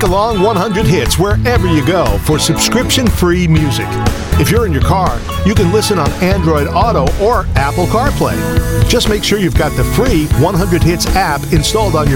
week-long 100 hits wherever you go for subscription-free music. If you're in your car, you can listen on Android Auto or Apple CarPlay. Just make sure you've got the free 100 Hits app installed on your